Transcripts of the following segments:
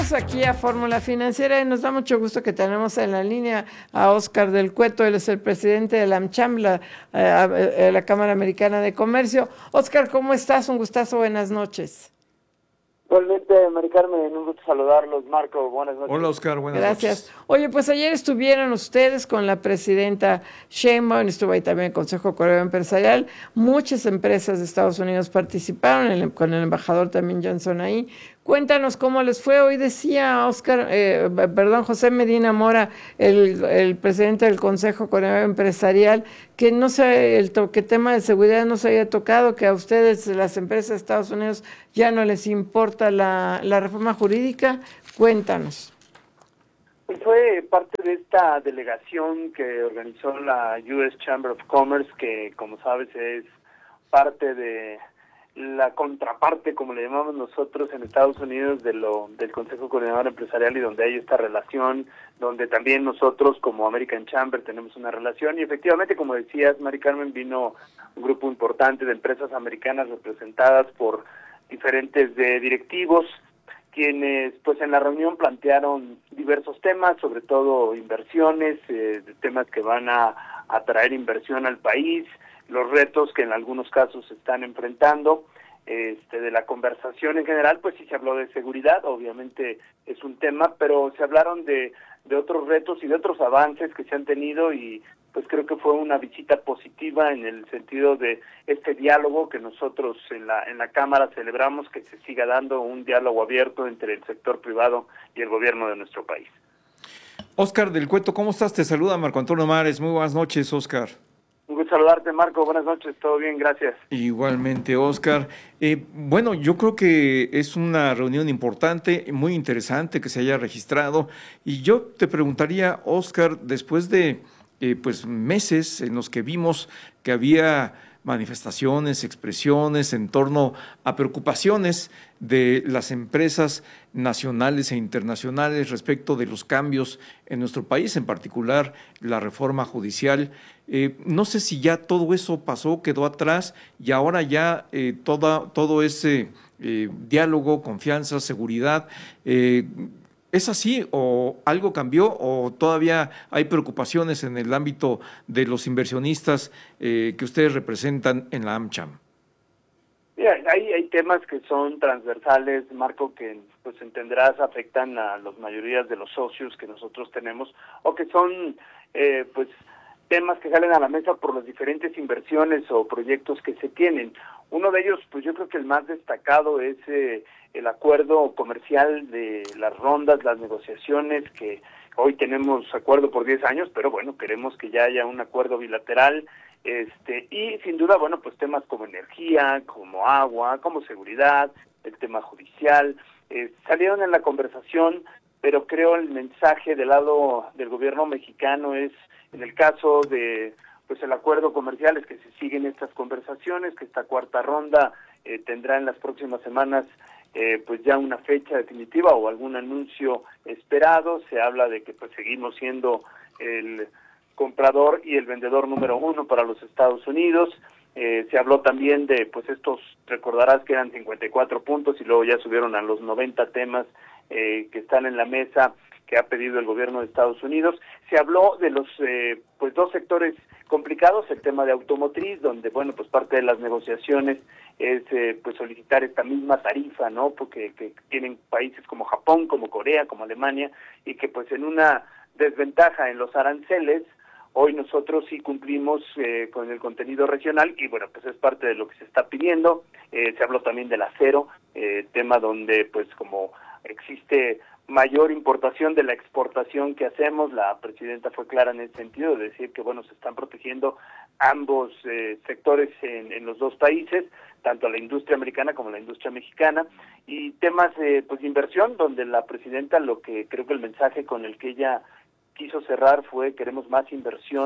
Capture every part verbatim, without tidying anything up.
Regresamos aquí a Fórmula Financiera y nos da mucho gusto que tenemos en la línea a Óscar del Cueto. Él es el presidente de la AmCham, la, eh, la Cámara Americana de Comercio. Óscar, ¿cómo estás? Un gustazo, buenas noches. Igualmente, Mari Carmen, un gusto saludarlos. Marco, buenas noches. Hola, Óscar, buenas Gracias. noches. Oye, pues ayer estuvieron ustedes con la presidenta Sheinbaum, estuvo ahí también el Consejo Coreano Empresarial. Muchas empresas de Estados Unidos participaron, el, con el embajador también Johnson ahí. Cuéntanos cómo les fue. Hoy decía Óscar, eh, perdón, José Medina Mora, el, el presidente del Consejo Coreano Empresarial, que no sé, el to, que tema de seguridad no se había tocado, que a ustedes, las empresas de Estados Unidos, ya no les importa la, la reforma jurídica. Cuéntanos. Pues fue parte de esta delegación que organizó la U S Chamber of Commerce, que como sabes es parte de la contraparte, como le llamamos nosotros en Estados Unidos, de lo del Consejo Coordinador Empresarial, y donde hay esta relación, donde también nosotros como American Chamber tenemos una relación. Y efectivamente, como decías, Mari Carmen, vino un grupo importante de empresas americanas representadas por diferentes de directivos, quienes pues en la reunión plantearon diversos temas, sobre todo inversiones, eh, temas que van a atraer inversión al país, los retos que en algunos casos se están enfrentando. Este, de la conversación en general, pues sí se habló de seguridad, obviamente es un tema, pero se hablaron de, de otros retos y de otros avances que se han tenido, y pues creo que fue una visita positiva en el sentido de este diálogo que nosotros en la en la Cámara celebramos, que se siga dando un diálogo abierto entre el sector privado y el gobierno de nuestro país. Óscar del Cueto, ¿cómo estás? Te saluda Marco Antonio Mares. Muy buenas noches, Óscar. Un gusto saludarte, Marco. Buenas noches. Todo bien, gracias. Igualmente, Óscar. Eh, bueno, yo creo que es una reunión importante, muy interesante que se haya registrado. Y yo te preguntaría, Óscar, después de eh, pues meses en los que vimos que había manifestaciones, expresiones en torno a preocupaciones de las empresas nacionales e internacionales respecto de los cambios en nuestro país, en particular la reforma judicial. Eh, no sé si ya todo eso pasó, quedó atrás, y ahora ya eh, toda, todo ese eh, diálogo, confianza, seguridad, eh, ¿es así o algo cambió o todavía hay preocupaciones en el ámbito de los inversionistas eh, que ustedes representan en la AmCham? Mira, hay, hay temas que son transversales, Marco, que pues entenderás afectan a las mayorías de los socios que nosotros tenemos, o que son eh, pues temas que salen a la mesa por las diferentes inversiones o proyectos que se tienen. Uno de ellos, pues yo creo que el más destacado es eh, el acuerdo comercial de las rondas, las negociaciones, que hoy tenemos acuerdo por diez años, pero bueno, queremos que ya haya un acuerdo bilateral, este y sin duda, bueno, pues temas como energía, como agua, como seguridad, el tema judicial, eh, salieron en la conversación, pero creo el mensaje del lado del gobierno mexicano es, en el caso de pues el acuerdo comercial, es que se siguen estas conversaciones, que esta cuarta ronda eh, tendrá en las próximas semanas eh, pues ya una fecha definitiva o algún anuncio esperado. Se habla de que pues seguimos siendo el comprador y el vendedor número uno para los Estados Unidos. Eh, se habló también de pues estos, recordarás que eran cincuenta y cuatro puntos y luego ya subieron a los noventa temas eh, que están en la mesa que ha pedido el gobierno de Estados Unidos. Se habló de los eh, pues dos sectores complicados, el tema de automotriz, donde bueno, pues parte de las negociaciones es eh, pues solicitar esta misma tarifa, ¿no? Porque que tienen países como Japón, como Corea, como Alemania, y que pues en una desventaja en los aranceles, hoy nosotros sí cumplimos eh, con el contenido regional, y bueno, pues es parte de lo que se está pidiendo. Eh, se habló también del acero, eh, tema donde pues como existe mayor importación de la exportación que hacemos, la presidenta fue clara en ese sentido, de decir que bueno, se están protegiendo ambos eh, sectores en, en los dos países, tanto la industria americana como la industria mexicana, y temas eh, pues de inversión, donde la presidenta, lo que creo que el mensaje con el que ella quiso cerrar fue: queremos más inversión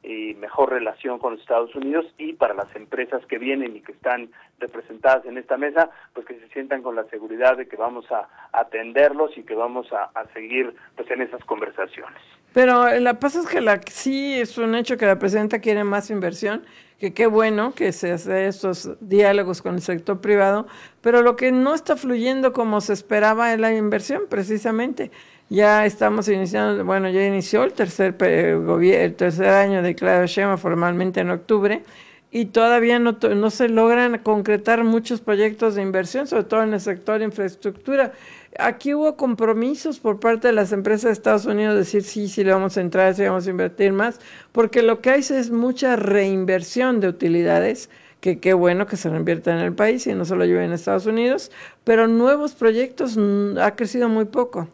y mejor relación con los Estados Unidos, y para las empresas que vienen y que están representadas en esta mesa, pues que se sientan con la seguridad de que vamos a atenderlos y que vamos a, a seguir pues en esas conversaciones. Pero la pasa es que la, sí es un hecho que la presidenta quiere más inversión, que qué bueno que se hace estos diálogos con el sector privado, pero lo que no está fluyendo como se esperaba es la inversión, precisamente. Ya estamos iniciando, bueno, ya inició el tercer el tercer año de Claudia Sheinbaum formalmente en octubre, y todavía no, no se logran concretar muchos proyectos de inversión, sobre todo en el sector de infraestructura. Aquí hubo compromisos por parte de las empresas de Estados Unidos de decir sí, sí le vamos a entrar, sí vamos a invertir más, porque lo que hay es mucha reinversión de utilidades, que qué bueno que se reinvierta en el país y no solo lleven en Estados Unidos, pero nuevos proyectos ha crecido muy poco.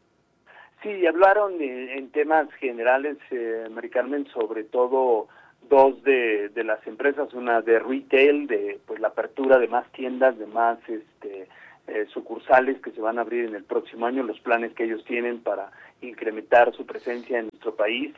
Sí, hablaron en, en temas generales, eh, Mari Carmen, sobre todo dos de, de las empresas, una de retail, de pues la apertura de más tiendas, de más este eh, sucursales que se van a abrir en el próximo año, los planes que ellos tienen para incrementar su presencia en nuestro país,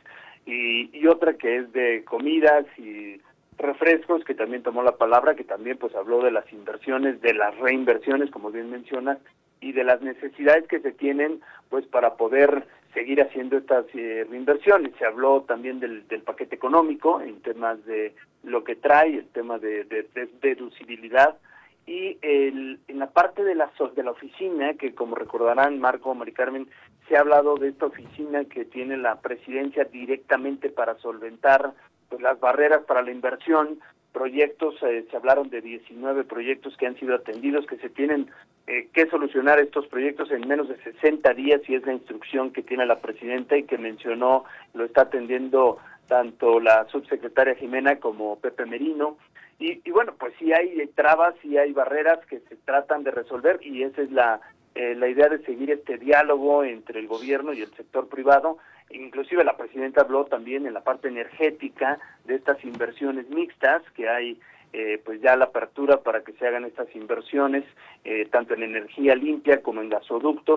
y, y otra que es de comidas y refrescos, que también tomó la palabra, que también pues habló de las inversiones, de las reinversiones, como bien mencionas, y de las necesidades que se tienen pues para poder seguir haciendo estas eh, reinversiones. Se habló también del, del paquete económico en temas de lo que trae, el tema de, de, de deducibilidad, y el, en la parte de la de la oficina, que como recordarán Marco, Mari Carmen, se ha hablado de esta oficina que tiene la presidencia directamente para solventar pues las barreras para la inversión, proyectos, eh, se hablaron de diecinueve proyectos que han sido atendidos, que se tienen eh, que solucionar estos proyectos en menos de sesenta días, y es la instrucción que tiene la presidenta y que mencionó, lo está atendiendo tanto la subsecretaria Jimena como Pepe Merino, y, y bueno, pues sí hay trabas, sí hay barreras que se tratan de resolver, y esa es la, eh, la idea de seguir este diálogo entre el gobierno y el sector privado. Inclusive la presidenta habló también en la parte energética de estas inversiones mixtas, que hay eh, pues ya la apertura para que se hagan estas inversiones, eh, tanto en energía limpia como en gasoductos,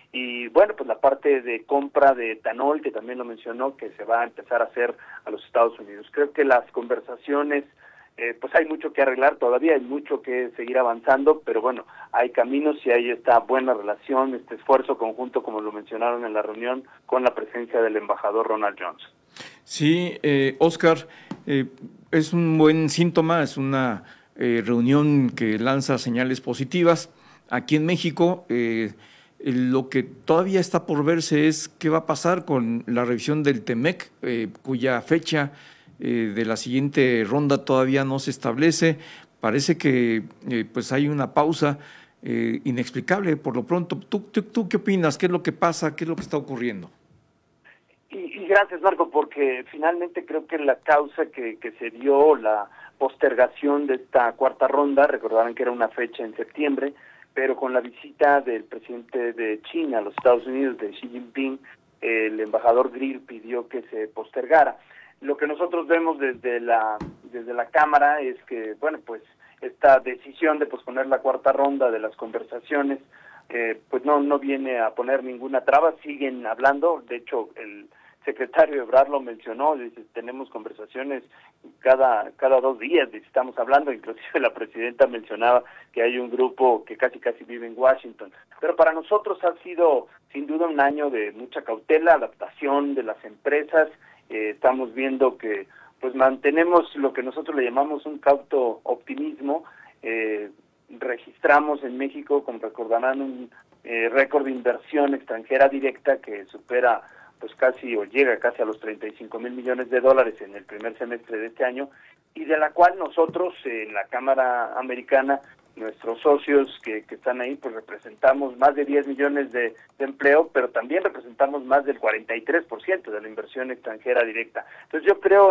y bueno, pues la parte de compra de etanol, que también lo mencionó, que se va a empezar a hacer a los Estados Unidos. Creo que las conversaciones, eh, pues hay mucho que arreglar todavía, hay mucho que seguir avanzando, pero bueno, hay caminos y hay esta buena relación, este esfuerzo conjunto, como lo mencionaron en la reunión, con la presencia del embajador Ronald Johnson. Sí, eh, Oscar, eh, es un buen síntoma, es una eh, reunión que lanza señales positivas. Aquí en México, eh, lo que todavía está por verse es qué va a pasar con la revisión del TEMEC, eh, cuya fecha eh, de la siguiente ronda todavía no se establece. Parece que eh, pues hay una pausa eh, inexplicable por lo pronto. ¿Tú, tú, ¿Tú qué opinas? ¿Qué es lo que pasa? ¿Qué es lo que está ocurriendo? Y, y gracias, Marco, porque finalmente creo que la causa que, que se dio, la postergación de esta cuarta ronda, recordarán que era una fecha en septiembre, pero con la visita del presidente de China a los Estados Unidos, de Xi Jinping, el embajador Grill pidió que se postergara. Lo que nosotros vemos desde la desde la Cámara es que, bueno, pues esta decisión de posponer la cuarta ronda de las conversaciones, eh, pues no no viene a poner ninguna traba, siguen hablando. De hecho, el secretario Ebrard lo mencionó, dice, tenemos conversaciones cada cada dos días, estamos hablando, inclusive la presidenta mencionaba que hay un grupo que casi casi vive en Washington. Pero para nosotros ha sido sin duda un año de mucha cautela, adaptación de las empresas. Eh, estamos viendo que pues mantenemos lo que nosotros le llamamos un cauto optimismo. Eh, registramos en México, como recordarán, un eh, récord de inversión extranjera directa que supera pues casi o llega casi a los treinta y cinco mil millones de dólares en el primer semestre de este año, y de la cual nosotros eh, en la Cámara Americana, nuestros socios que, que están ahí, pues representamos más de diez millones de, de empleo, pero también representamos más del cuarenta y tres por ciento de la inversión extranjera directa. Entonces yo creo en,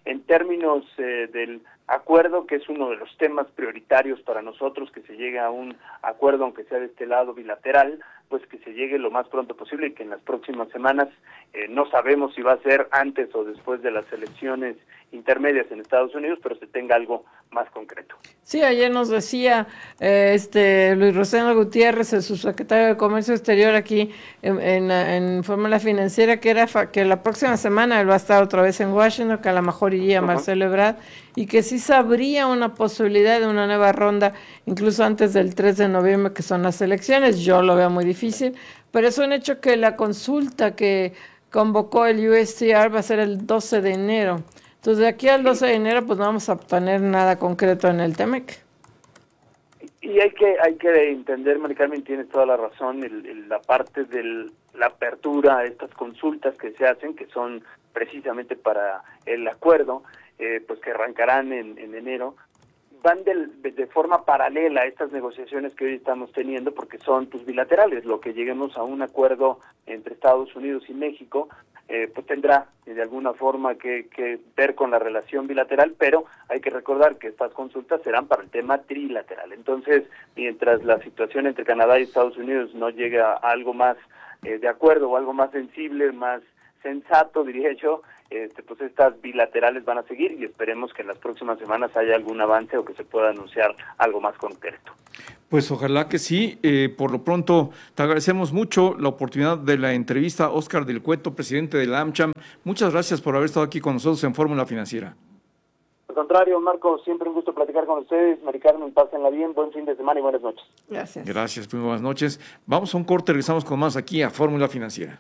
en términos eh, del acuerdo, que es uno de los temas prioritarios para nosotros, que se llegue a un acuerdo, aunque sea de este lado bilateral, pues que se llegue lo más pronto posible y que en las próximas semanas, eh, no sabemos si va a ser antes o después de las elecciones intermedias en Estados Unidos, pero se tenga algo más concreto. Sí, ayer nos decía eh, este Luis Rosendo Gutiérrez, el subsecretario de Comercio Exterior aquí en, en, en Fórmula Financiera, que era fa, que la próxima semana él va a estar otra vez en Washington, que a lo mejor iría uh-huh. Marcelo Ebrard, y que sí sabría una posibilidad de una nueva ronda, incluso antes del tres de noviembre, que son las elecciones. Yo lo veo muy difícil, pero es un hecho que la consulta que convocó el U S T R va a ser el doce de enero. Entonces, de aquí al doce de enero, pues no vamos a obtener nada concreto en el Temec. Y hay que hay que entender, Mari Carmen, tienes toda la razón, el, el, la parte de la apertura a estas consultas que se hacen, que son precisamente para el acuerdo, eh, pues que arrancarán en, en enero, van de, de forma paralela a estas negociaciones que hoy estamos teniendo, porque son pues bilaterales. Lo que lleguemos a un acuerdo entre Estados Unidos y México, eh, pues tendrá de alguna forma que, que ver con la relación bilateral, pero hay que recordar que estas consultas serán para el tema trilateral. Entonces, mientras la situación entre Canadá y Estados Unidos no llegue a algo más eh, de acuerdo o algo más sensible, más sensato, diría yo, este, pues estas bilaterales van a seguir y esperemos que en las próximas semanas haya algún avance o que se pueda anunciar algo más concreto. Pues ojalá que sí. Eh, por lo pronto, te agradecemos mucho la oportunidad de la entrevista. Óscar del Cueto, presidente de la AmCham. Muchas gracias por haber estado aquí con nosotros en Fórmula Financiera. Al contrario, Marco, siempre un gusto platicar con ustedes. Mari Carmen, pásenla bien, buen fin de semana y buenas noches. Gracias. Gracias, muy buenas noches. Vamos a un corte, regresamos con más aquí a Fórmula Financiera.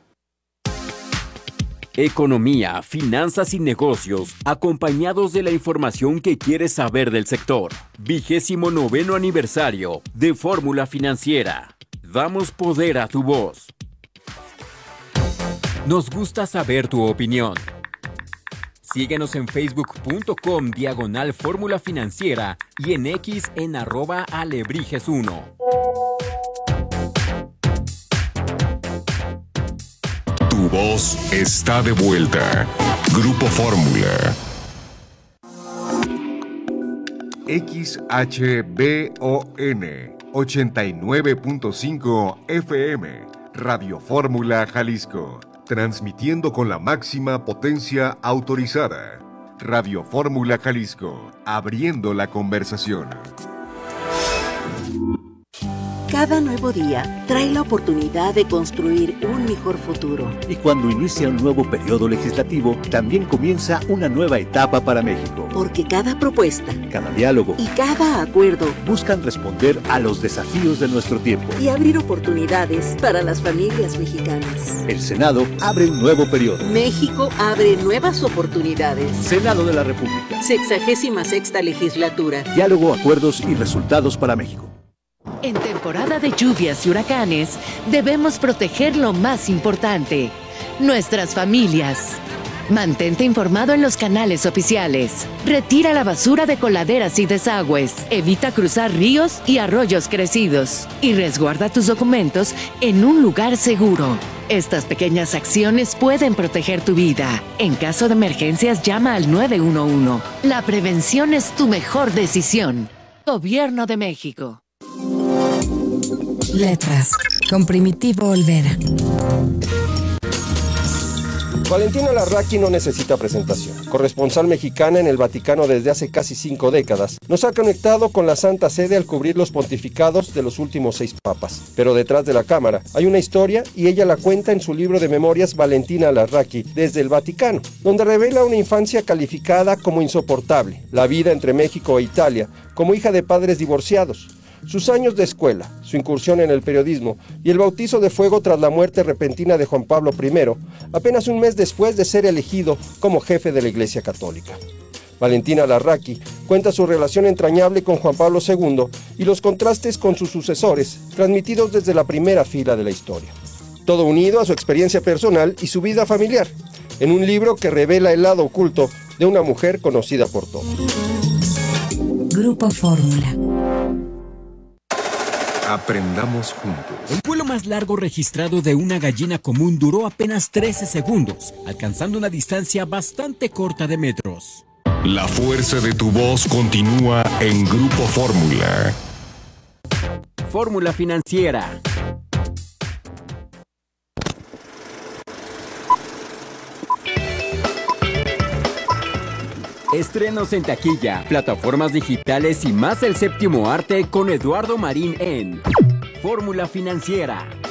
Economía, finanzas y negocios, acompañados de la información que quieres saber del sector. Vigésimo noveno aniversario de Fórmula Financiera. Damos poder a tu voz. Nos gusta saber tu opinión. Síguenos en facebook.com diagonal Fórmula Financiera y en X en arroba alebrijes uno. Tu voz está de vuelta. Grupo Fórmula. X H B O N ochenta y nueve punto cinco F M. Radio Fórmula Jalisco. Transmitiendo con la máxima potencia autorizada. Radio Fórmula Jalisco. Abriendo la conversación. Cada nuevo día trae la oportunidad de construir un mejor futuro. Y cuando inicia un nuevo periodo legislativo, también comienza una nueva etapa para México. Porque cada propuesta, cada diálogo y cada acuerdo buscan responder a los desafíos de nuestro tiempo y abrir oportunidades para las familias mexicanas. El Senado abre un nuevo periodo. México abre nuevas oportunidades. Senado de la República. Sexagésima sexta legislatura. Diálogo, acuerdos y resultados para México. En temporada de lluvias y huracanes, debemos proteger lo más importante, nuestras familias. Mantente informado en los canales oficiales. Retira la basura de coladeras y desagües. Evita cruzar ríos y arroyos crecidos. Y resguarda tus documentos en un lugar seguro. Estas pequeñas acciones pueden proteger tu vida. En caso de emergencias, llama al nueve uno uno. La prevención es tu mejor decisión. Gobierno de México. Letras, con Primitivo Olvera. Valentina Larraqui no necesita presentación. Corresponsal mexicana en el Vaticano desde hace casi cinco décadas, nos ha conectado con la Santa Sede al cubrir los pontificados de los últimos seis papas. Pero detrás de la cámara hay una historia y ella la cuenta en su libro de memorias Valentina Larraqui desde el Vaticano, donde revela una infancia calificada como insoportable, la vida entre México e Italia, como hija de padres divorciados, sus años de escuela, su incursión en el periodismo y el bautizo de fuego tras la muerte repentina de Juan Pablo primero, apenas un mes después de ser elegido como jefe de la Iglesia Católica. Valentina Larraqui cuenta su relación entrañable con Juan Pablo segundo y los contrastes con sus sucesores, transmitidos desde la primera fila de la historia. Todo unido a su experiencia personal y su vida familiar, en un libro que revela el lado oculto de una mujer conocida por todos. Grupo Fórmula. Aprendamos juntos. El vuelo más largo registrado de una gallina común duró apenas trece segundos, alcanzando una distancia bastante corta de metros. La fuerza de tu voz continúa en Grupo Fórmula. Fórmula Financiera. Estrenos en taquilla, plataformas digitales y más el séptimo arte con Eduardo Marín en Fórmula Financiera.